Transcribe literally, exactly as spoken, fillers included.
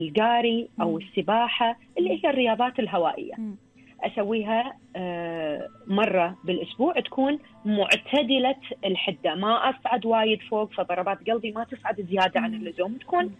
الجاري أو السباحة اللي هي الرياضات الهوائية. مم. أسويها مرة بالأسبوع، تكون معتدلة الحدة، ما أصعد وايد فوق فضربات قلبي ما تصعد زيادة عن اللزوم، تكون